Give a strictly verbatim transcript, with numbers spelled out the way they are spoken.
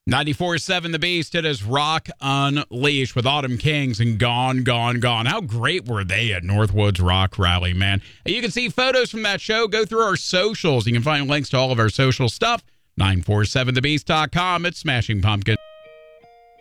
ninety-four point seven The Beast. It is Rock Unleashed with Autumn Kings and Gone, Gone, Gone. How great were they at Northwoods Rock Rally, man? You can see photos from that show. Go through our socials. You can find links to all of our social stuff. nine four seven the beast dot com. It's Smashing Pumpkins.